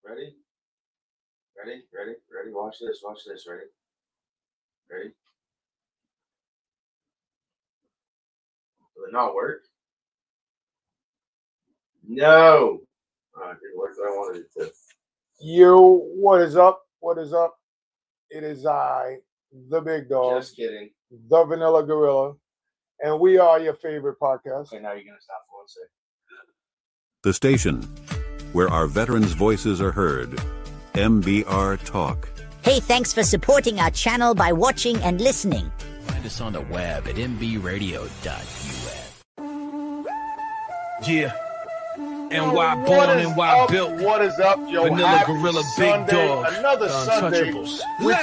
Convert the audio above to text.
Ready? Watch this. Ready? Will it not work? No. It didn't work. I wanted it to. Yo, what is up? It is I, the big dog. Just kidding. The Vanilla Gorilla. And we are your favorite podcast. Okay, now you're going to stop for 1 second. The station where our veterans' voices are heard. MBR Talk. Hey, thanks for supporting our channel by watching and listening. Find us on the web at mbradio.us. Yeah. NY born, NY built. What is up, yo? Vanilla Happy Gorilla, Sunday. Big Dog. Another Sunday. Untouchables.